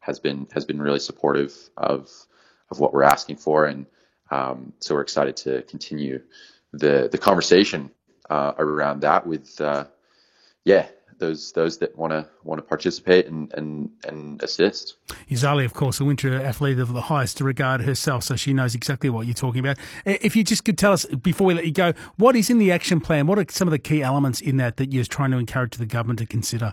has been really supportive of what we're asking for, and so we're excited to continue the conversation around that with those that want to participate and assist. Yizali, of course, a winter athlete of the highest regard herself, so she knows exactly what you're talking about. If you just could tell us, before we let you go, what is in the action plan? What are some of the key elements in that you're trying to encourage the government to consider?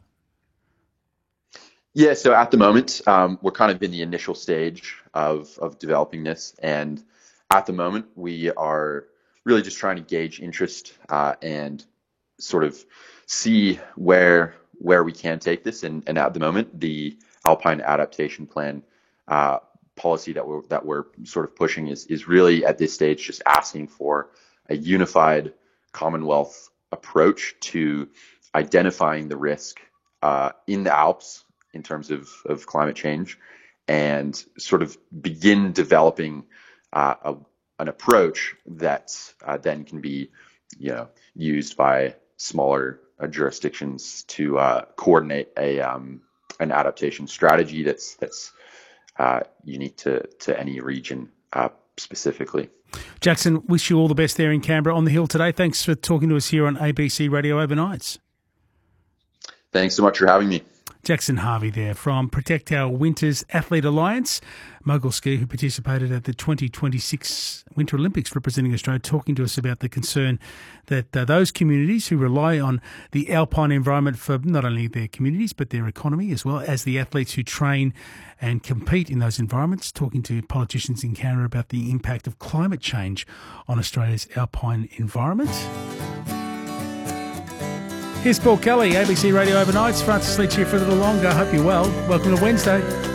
Yeah, so at the moment, we're kind of in the initial stage of developing this, and at the moment, we are really just trying to gauge interest and sort of see where we can take this. And at the moment, the Alpine Adaptation Plan policy that we're sort of pushing is really at this stage just asking for a unified Commonwealth approach to identifying the risk in the Alps in terms of climate change, and sort of begin developing an approach that then can be used by smaller jurisdictions to coordinate an adaptation strategy that's unique to any region specifically. Jackson, wish you all the best there in Canberra on the Hill today. Thanks for talking to us here on ABC Radio Overnights. Thanks so much for having me. Jackson Harvey there from Protect Our Winters Athlete Alliance, mogul ski who participated at the 2026 Winter Olympics representing Australia, talking to us about the concern that those communities who rely on the alpine environment for not only their communities but their economy, as well as the athletes who train and compete in those environments, talking to politicians in Canberra about the impact of climate change on Australia's alpine environment. Here's Paul Kelly, ABC Radio Overnights. Francis Leach here for a little longer. I hope you're well. Welcome to Wednesday.